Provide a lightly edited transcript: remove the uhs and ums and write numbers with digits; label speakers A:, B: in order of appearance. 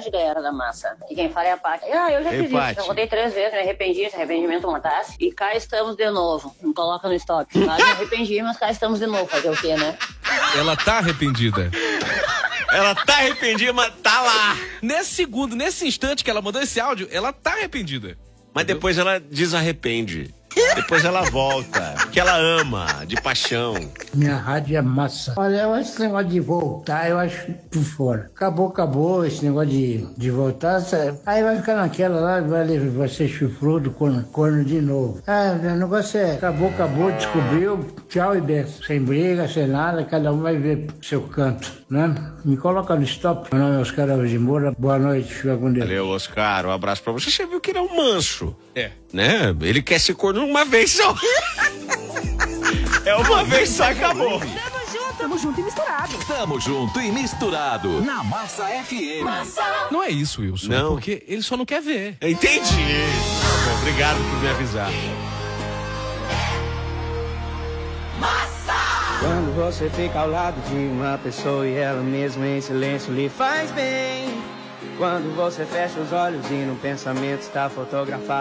A: de ganhar da massa. E quem fala é a Paty. Eu já fiz isso, já votei 3 vezes, me arrependi, esse arrependimento matasse. E cá estamos de novo. Não coloca no stop. Me arrependi, mas cá estamos de novo. Fazer o quê, né?
B: Ela tá arrependida.
C: Ela tá arrependida, mas tá lá.
B: Nesse segundo, nesse instante que ela mandou esse áudio, ela tá arrependida.
C: Mas depois ela desarrepende. Depois ela volta, que ela ama, de paixão.
D: Minha rádio é massa. Olha, eu acho esse negócio de voltar, eu acho por fora. Acabou esse negócio de voltar. Aí vai ficar naquela lá, vai ser chifrudo, corno de novo. O negócio é, acabou, descobriu, tchau e benção. Sem briga, sem nada, cada um vai ver seu canto, né? Me coloca no stop. Meu nome é Oscar Alves de Moura, boa noite, fica com Deus.
C: Valeu, Oscar, um abraço pra você. Você viu que ele é um manso.
B: É.
C: Né? Ele quer ser corno uma vez só. É uma vez só, acabou.
E: Tamo junto e misturado.
F: Tamo junto e misturado. Na Massa FM.
B: Não é isso, Wilson.
C: Não.
B: É porque ele só não quer ver.
C: Entendi. Bom, obrigado por me avisar.
G: Quando você fica ao lado de uma pessoa e ela mesma em silêncio lhe faz bem. Quando você fecha os olhos e no pensamento está fotografado.